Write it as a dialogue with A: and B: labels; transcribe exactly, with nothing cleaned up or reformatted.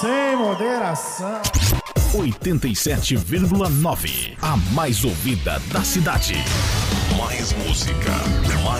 A: sem moderação.
B: oitenta e sete vírgula nove, a mais ouvida da cidade. Mais música, mais